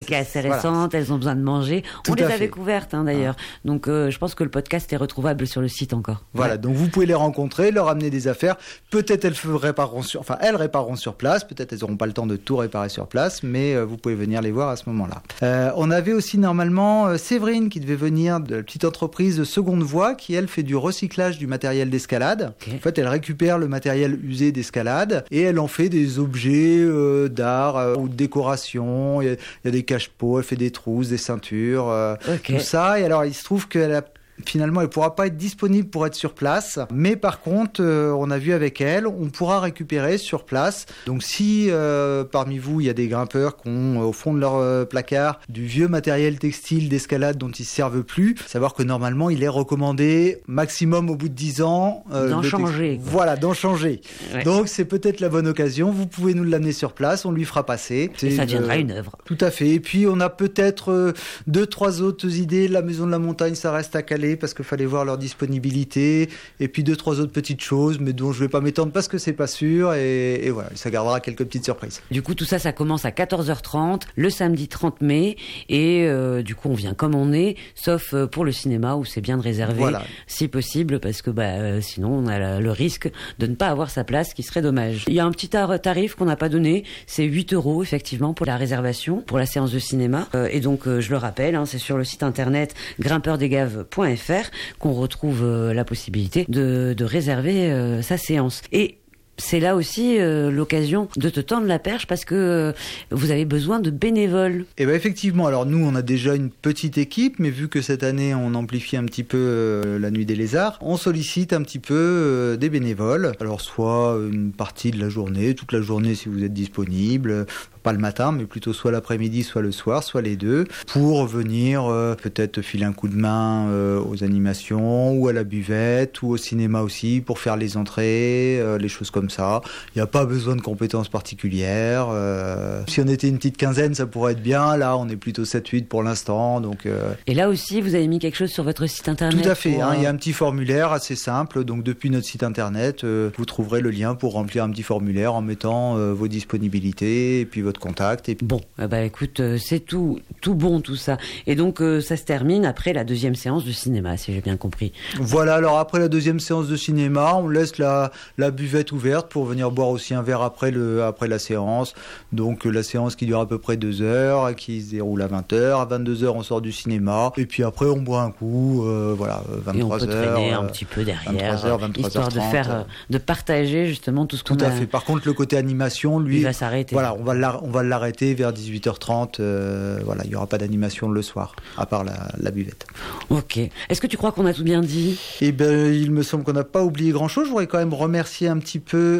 qui est assez récente, elles ont besoin de manger. On les avait couvertes d'ailleurs. Donc je pense que le podcast est retrouvable sur le site encore. Voilà, donc vous pouvez les rencontrer, leur amener des affaires. Peut-être elles répareront sur place, peut-être elles n'auront pas le temps de tout réparer sur place, mais vous pouvez venir les voir à ce moment-là. On avait aussi normalement Séverine qui devait venir de la petite entreprise Seconde Voie qui elle fait du recyclage du matériel d'escalade. En fait, elle récupère le matériel usé d'escalade et elle en fait des objets d'art ou de décoration. Il y a des cache-pots, elle fait des trousses, des ceintures, tout ça. Et alors, il se trouve finalement, elle ne pourra pas être disponible pour être sur place. Mais par contre, on a vu avec elle, on pourra récupérer sur place. Donc si parmi vous, il y a des grimpeurs qui ont au fond de leur placard du vieux matériel textile d'escalade dont ils ne se servent plus, savoir que normalement, il est recommandé maximum au bout de 10 ans d'en changer. Voilà, d'en changer. Ouais. Donc c'est peut-être la bonne occasion. Vous pouvez nous l'amener sur place, on lui fera passer. Et ça deviendra une œuvre. Tout à fait. Et puis on a peut-être 2-3 autres idées. La Maison de la Montagne, ça reste à caler parce qu'il fallait voir leur disponibilité, et puis 2-3 autres petites choses, mais dont je ne vais pas m'étendre parce que c'est pas sûr, et voilà, ça gardera quelques petites surprises. Du coup, tout ça, ça commence à 14h30, le samedi 30 mai, et du coup, on vient comme on est, sauf pour le cinéma, où c'est bien de réserver, si possible, parce que sinon, on a le risque de ne pas avoir sa place, qui serait dommage. Il y a un petit tarif qu'on n'a pas donné, c'est 8 €, effectivement, pour la réservation, pour la séance de cinéma, et donc, je le rappelle, c'est sur le site internet grimpeurdesgaves.fr qu'on retrouve la possibilité de réserver sa séance. Et c'est là aussi l'occasion de te tendre la perche parce que vous avez besoin de bénévoles. Et effectivement, alors nous on a déjà une petite équipe, mais vu que cette année on amplifie un petit peu la Nuit des Lézards, on sollicite un petit peu des bénévoles. Alors soit une partie de la journée, toute la journée si vous êtes disponible, pas le matin, mais plutôt soit l'après-midi, soit le soir, soit les deux, pour venir peut-être filer un coup de main aux animations, ou à la buvette, ou au cinéma aussi, pour faire les entrées, les choses comme ça. Il n'y a pas besoin de compétences particulières. Si on était une petite quinzaine, ça pourrait être bien. Là, on est plutôt 7-8 pour l'instant. Donc, Et là aussi, vous avez mis quelque chose sur votre site internet? Tout à fait. Il y a un petit formulaire assez simple. Donc, depuis notre site internet, vous trouverez le lien pour remplir un petit formulaire en mettant vos disponibilités et puis votre contact. Et puis... Bon, écoute, c'est tout bon tout ça. Et donc, ça se termine après la deuxième séance de cinéma, si j'ai bien compris. Voilà, alors après la deuxième séance de cinéma, on laisse la buvette ouverte pour venir boire aussi un verre après la séance. Donc la séance qui dure à peu près 2 heures, qui se déroule à 20h. À 22h, on sort du cinéma. Et puis après, on boit un coup, 23h. Et on peut traîner un petit peu derrière, 23h, histoire de partager justement tout ce qu'on a. Tout à fait. Par contre, le côté animation, lui, il va s'arrêter. Voilà, on va l'arrêter vers 18h30. Voilà, il n'y aura pas d'animation le soir, à part la buvette. Ok. Est-ce que tu crois qu'on a tout bien dit? Eh bien, il me semble qu'on n'a pas oublié grand-chose. Je voudrais quand même remercier un petit peu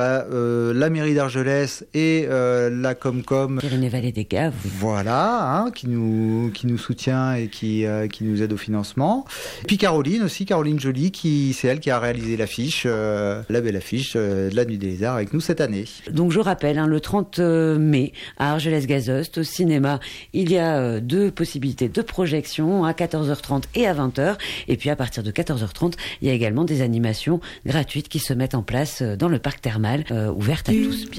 la mairie d'Argelès et la Comcom Pyrénées-Vallées des Gaves. Voilà, qui nous soutient et qui nous aide au financement. Et puis Caroline aussi, Caroline Joly, c'est elle qui a réalisé l'affiche, la belle affiche de la Nuit des Lézards avec nous cette année. Donc je rappelle, le 30 mai à Argelès-Gazost, au cinéma, il y a 2 possibilités de projection à 14h30 et à 20h. Et puis à partir de 14h30, il y a également des animations gratuites qui se mettent en place dans le parc thermal, ouvertes à tous.